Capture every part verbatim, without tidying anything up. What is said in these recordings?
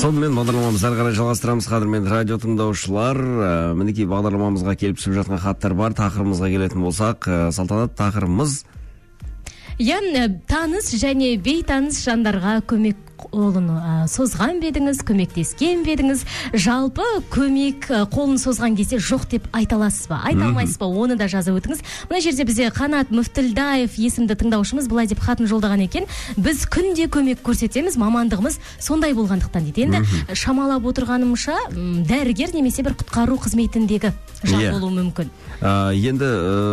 Сонымен бағдарламамызды ары қарай жалғастырамыз. Қадірменді радио тыңдаушылар, мінекей бағдарламамызға келіп түсіп жатқан хаттар бар. Тақырыбымызға келетін болсақ, Салтанат, тақырыбымыз Яғни таныс және бейтаныс жандарға көмек қолын созған бедіңіз, көмектескен бедіңіз, жалпы көмек қолын созған кезде жоқ деп айта аласыз ба? Айта алмайсыз ба? Оны да жазып өтіңіз. Мына жерде бізде Қанат Мүфтілдаев есімді тыңдаушымыз былай деп хатын жолдаған екен: біз күнде көмек көрсетеміз, мамандығымыз сондай болғандықтан дейді. Енді шамалап отырғанымша, дәрігер немесе бір құтқару қызметіндегі жан болуы мүмкін. Енді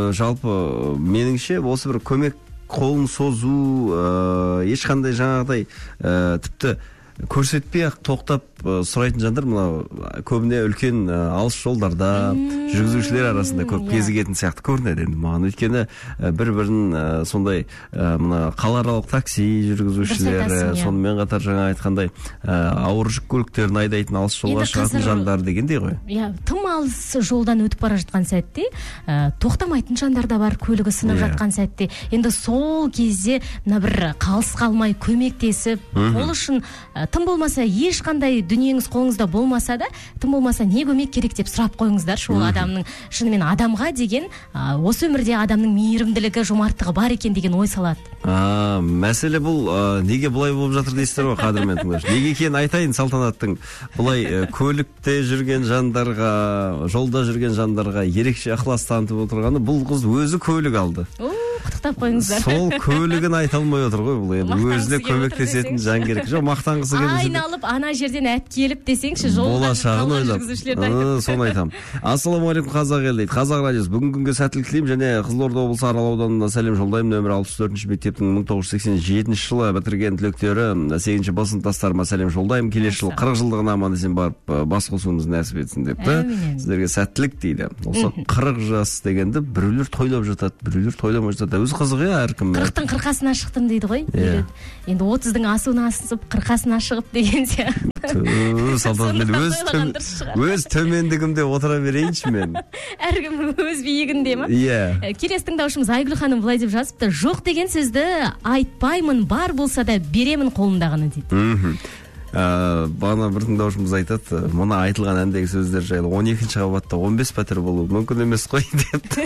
жалпы меніңше осы бір көмек қолын созу ешқандай жаңағыдай тіпті көрсетпей ақ тоқтап сұрайтын жандар мына көбіне үлкен алыс жолдарда жүргізушілер арасында көп кезігетін сияқты көрінеді енді маған. Өйткені бір-бірін сондай мына қалааралық такси жүргізушілері, сонымен қатар жаңа айтқандай ауыр жүк көліктерін айдайтын алыс жолға шығатын жандар дегендей ғой. Иә, тым алыс жолдан өтіп бара жатқан сәтте тоқтамайтын жандар да бар, көлігі сынып жатқан сәтте. Енді сол кезде мына бір қалыс қалмай көмектесіп, ол үшін тым болмаса ешқандай дүниеңіз қолыңызда болмаса да, тым болмаса не көмек керек деп сұрап қойыңыздар. Ол адамның шынымен адамға деген, осы өмірде адамның мейірімділігі, жомарттығы бар екен деген ой салады. Мәселе бұл неге бұлай болып жатыр дейсіздер ғой, қадірмен тыңдашы. Неге екенін айтайын. Салтанаттың бұлай көлікте жүрген жандарға, жолда жүрген жандарға ерекше ықылас танытып отырғаны, бұл қыз өзі көлік алды. Құттықтап қойыңыздар. Сол көлігін айта алмай отыр ғой бұл. Енді өзіне көмектесетін жан керек. Жоқ, мақтанғысы келіп жүр. Айналып ана жерден әпкеліп десеңші, болашағын ойлап. Соны айтам. Ассалаумағалейкум қазақ ел дейді. Қазақ радиосы бүгінгі күнге сәттілік тілеймін және Қызылорда облысы Арал ауданынан сәлем жолдаймын. Нөмір алпыс төртінші мектептің мың тоғыз жүз сексен жетінші жылы бітірген түлектері сегізінші ба сыныптастарыма сәлем жолдаймын. Келесі жылы қырық жылдығына аман есен барып бас қосуымыз нәсіп етсін депті. Сіздерге сәттілік дейді. Осы қырық жас дегенді біреулер тойлап жатады, біреулер тойламай жатады. Өзі қызық, әркім. қырықтың қырқасына шықтым дейді ғой. Енді отыздың асуына асып, қырқасына шығып деген сияқты. Өз төмендігімде отыра берейінші мен. Әркім өз биігінде ма? Иә. Келесі тыңдаушымыз Айгүл ханым былай деп жазыпты: жоқ деген сөзді айтпаймын, бар болса да беремін қолымдағыны дейді. Бағана бір тыңдаушымыз айтады, мұна айтылған әндегі сөздер жайлы он екінші қабатта он бес пәтер болу мүмкін емес қой депті.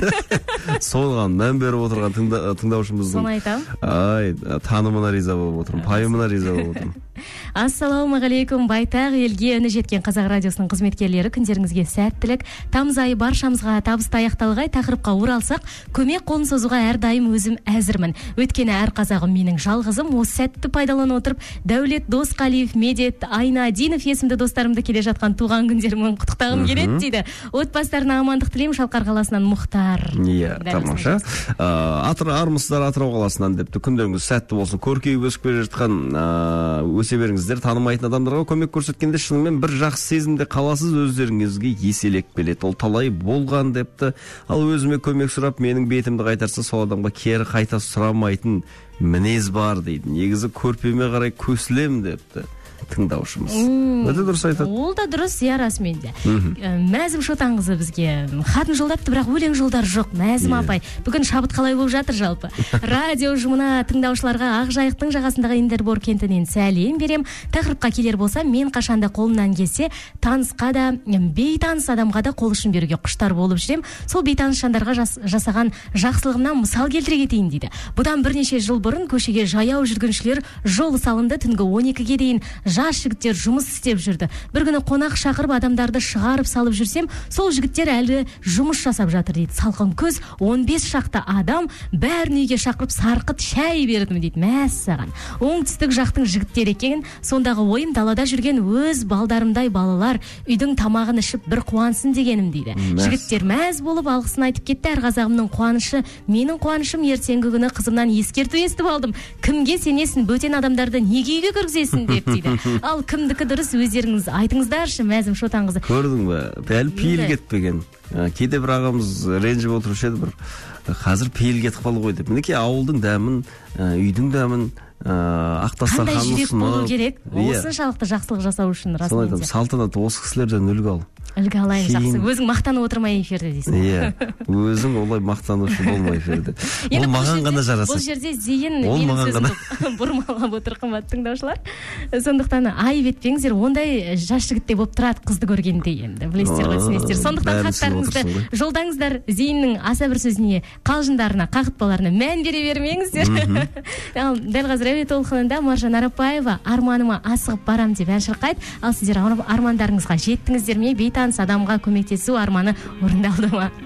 Соған мән беріп отырған тыңдаушымыздың ай танымына риза болып отырмын, пайымына риза болып отырмын. Ассалаумағалейкум, байтақ елге үні жеткен Қазақ радиосының қызметкерлері, күндеріңізге сәттілік. Тамыз айы баршамызға табысты аяқталғай. Тақырыпқа оралсақ, көмек қолын созуға әрдайым өзім әзірмін. Өйткені әр қазағым менің жалғызым. Осы сәтті пайдалана отырып, Дәулет Досқалиев, Медет Айнадинов есімді достарымды келе жатқан туған күндерімен құттықтағым келеді дейді. Отбасыларына амандық тілеймін. Шалқар қаласынан Мұхтар. Иә, тамаша. Армысыздар Атырау қаласынан депті. Күндеріңіз сәтті болсын. Көркейіп өсіп келе жатқан өсе беріңіздер. Танымайтын адамдарға көмек көрсеткенде шынымен бір жақсы сезімде қаласыз, өздеріңізге еселек келеді. Ол талай болған депті. Ал өзіме көмек сұрап, менің бетімді қайтарса, сол адамға кері қайта сұрамайтын мінез бар дейді. Негізі көрпеме қарай көсілем депті тыңдаушымыз. Өте дұрыс айтады. Ол да дұрыс, иә, расымен де. Мәзім Шотанқызы бізге хатын жолдапты, бірақ өлең жолдар жоқ. Мәзім апай, бүгін шабыт қалай болып жатыр жалпы? Радио ұжымына, тыңдаушыларға Ақжайықтың жағасындағы Индербор кентінен сәлем берем. Тақырыпқа келер болса, мен қашанда қолымнан келсе, танысқа да, бейтаныс адамға да қол ұшын беруге құштар болып жүрем. Сол бейтаныс жандарға жасаған жақсылығымнан мысал келтіре кетейін дейді. Бұдан бірнеше жыл бұрын көшеге жаяу жүргіншілер жолы салынды. Түнгі он екіге дейін жас жігіттер жұмыс істеп жүрді. Бір күні қонақ шақырып адамдарды шығарып салып жүрсем, сол жігіттер әлі жұмыс жасап жатыр дейді. Салқын күз, он бес шақты адам бәрін үйге шақырып сарқыт шәй бердім дейді. Мәссаған. Оңтүстік жақтың жігіттер екен. Сондағы ойым, далада жүрген өз балдарымдай балалар үйдің тамағын ішіп бір қуансын дегенім дейді. Жігіттер мәз болып алғысын айтып кетті. Әр қазағымның қуанышы, менің қуанышым. Ертеңгі күні қызымнан ескерту естіп алдым. Кімге сенесің, бөтен адамдарды неге үйге кіргізесің деп дейді. Ал кімдікі дұрыс, өздеріңіз айтыңыздаршы, Мәзім Шотанқызы. Көрдің бе? Әлі пейіл кетпеген. Кейде бір ағамыз ренжіп отырушы еді, бір қазір пейіл кетіп қалды ғой деп. Мінекей ауылдың дәмін, үйдің дәмін, ақтастар қандай жүрек болу керек, осыншалықты жақсылық жасау үшін. Сон айтам, Салтанат осы кісілерден үлгі ал. үлгі алайын, жақсы. Өзің мақтанып отырмай эфирде дейсің. Иә, өзің олай мақтанушы болмай эфирде. Ол маған ғана жарасады. Бұл жерде Зейін менің сөзімді бұрмалап отыр, қымбатты тыңдаушылар. Сондықтан айып етпеңіздер, ондай жас жігітте болып тұрады қызды көргенде енді. Білесіздер ғой, түсінесіздер. Сондықтан хаттарыңызды жолдаңыздар. Зейіннің аса бір сөзіне, қалжыңдарына, қағытпаларына мән бере бермеңіздер. Дәл қазір әуе толқынында Маржан Арапбаева арманыма асығып барам деп ән шырқайды. Ал сіздер армандарыңызға жеттіңіздер ме? Бейтаныс адамға көмектесу арманы орындалды ма?